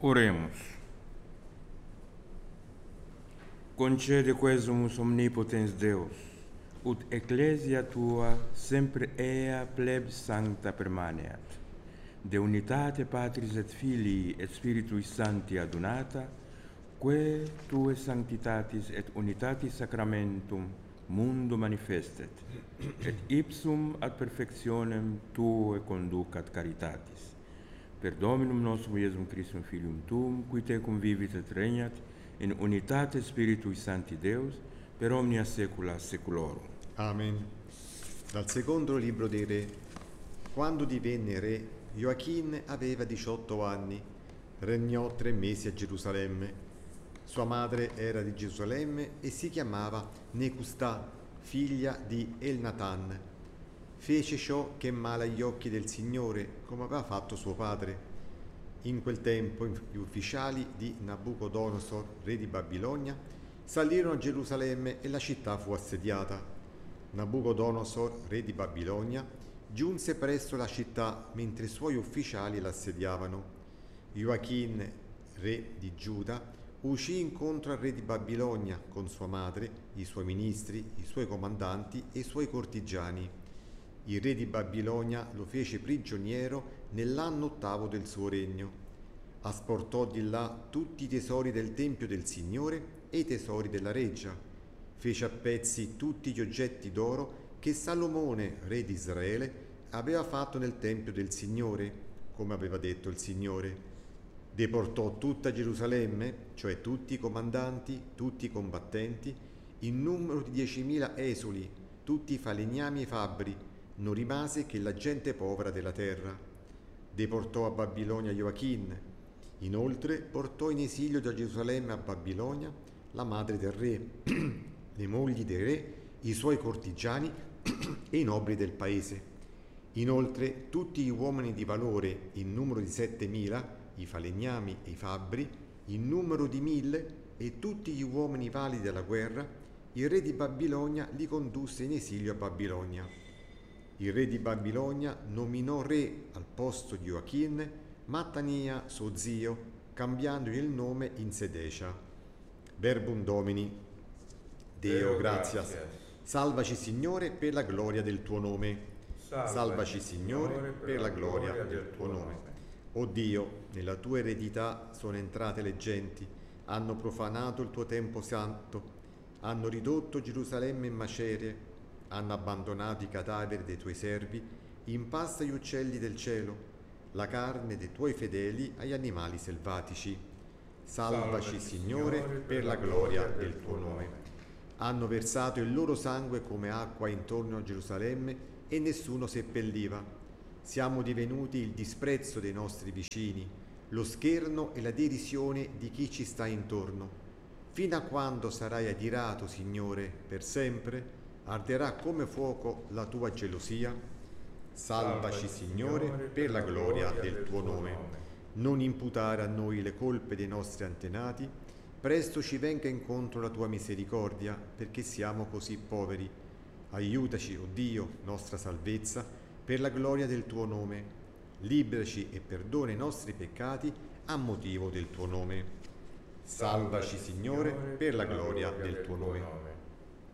Oremus. Concede quesumus omnipotens Deus, ut ecclesia tua sempre ea plebs sancta permaneat, de unitate Patris et Filii et Spiritui Sancti adunata, quae tue sanctitatis et unitatis sacramentum mundo manifestet, et ipsum ad perfectionem tuae conducat caritatis. Per Dominum nostrum Iesum Christum Filium Tuum, qui tecum vivit et regnat, in unitate Spiritui Sancti Deus, per omnia saecula saeculorum. Amen. Dal secondo libro dei Re. Quando divenne re, Gioachin aveva 18 anni, regnò 3 mesi a Gerusalemme. Sua madre era di Gerusalemme e si chiamava Necustà, figlia di Elnatan. Fece ciò che è male agli occhi del Signore, come aveva fatto suo padre. In quel tempo gli ufficiali di Nabucodonosor, re di Babilonia, salirono a Gerusalemme e la città fu assediata. Nabucodonosor, re di Babilonia, giunse presso la città mentre i suoi ufficiali l'assediavano. Gioachin, re di Giuda, uscì incontro al re di Babilonia con sua madre, i suoi ministri, i suoi comandanti e i suoi cortigiani. Il re di Babilonia lo fece prigioniero nell'anno 8° del suo regno. Asportò di là tutti i tesori del tempio del Signore e i tesori della reggia. Fece a pezzi tutti gli oggetti d'oro che Salomone, re di Israele, aveva fatto nel tempio del Signore, come aveva detto il Signore. Deportò tutta Gerusalemme, cioè tutti i comandanti, tutti i combattenti, in numero di 10.000 esuli, tutti i falegnami e i fabbri. Non rimase che la gente povera della terra. Deportò a Babilonia Gioachin. Inoltre portò in esilio da Gerusalemme a Babilonia la madre del re, le mogli del re, i suoi cortigiani e i nobili del paese. Inoltre tutti gli uomini di valore, in numero di 7.000, i falegnami e i fabbri, in numero di 1.000, e tutti gli uomini validi della guerra, il re di Babilonia li condusse in esilio a Babilonia. Il re di Babilonia nominò re al posto di Gioachin Mattania, suo zio, cambiandogli il nome in Sedecia. Verbum Domini. Deo gratias. Salvaci, Signore, per la gloria del tuo nome. Salvaci, Signore, per la gloria del tuo nome. O Dio, nella tua eredità sono entrate le genti, hanno profanato il tuo tempio santo, hanno ridotto Gerusalemme in macerie, hanno abbandonato i cadaveri dei tuoi servi in pasto agli uccelli del cielo, la carne dei tuoi fedeli agli animali selvatici. Salvaci, Signore, per la gloria del tuo nome. Hanno versato il loro sangue come acqua intorno a Gerusalemme e nessuno seppelliva. Siamo divenuti il disprezzo dei nostri vicini, lo scherno e la derisione di chi ci sta intorno. Fino a quando sarai adirato, Signore, per sempre? Arderà come fuoco la tua gelosia? Salvaci, Signore, per la gloria del tuo nome. Non imputare a noi le colpe dei nostri antenati, presto ci venga incontro la tua misericordia, perché siamo così poveri. Aiutaci, o Dio, nostra salvezza, per la gloria del tuo nome. Liberaci e perdona i nostri peccati a motivo del tuo nome. Salvaci, Signore, per la gloria del tuo nome.